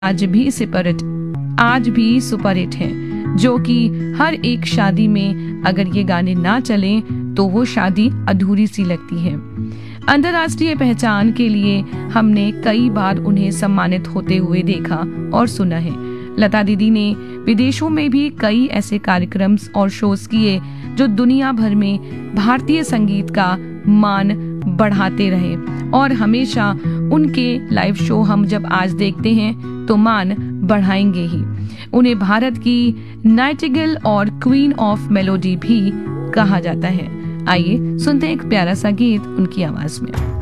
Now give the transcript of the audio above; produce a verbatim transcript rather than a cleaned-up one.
आज भी सुपरहिट आज भी सुपरहिट हैं, जो कि हर एक शादी में अगर ये गाने ना चलें तो वो शादी अधूरी सी लगती है। अंतर्राष्ट्रीय पहचान के लिए हमने कई बार उन्हें सम्मानित होते हुए देखा और सुना है। लता दीदी ने विदेशों में भी कई ऐसे कार्यक्रम और शोज किए जो दुनिया भर में भारतीय संगीत का मान बढ़ाते रहे, और हमेशा उनके लाइव शो हम जब आज देखते हैं तो मान बढ़ाएंगे ही। उन्हें भारत की नाइटिंगेल और क्वीन ऑफ मेलोडी भी कहा जाता है। आइए सुनते हैं एक प्यारा सा गीत उनकी आवाज में।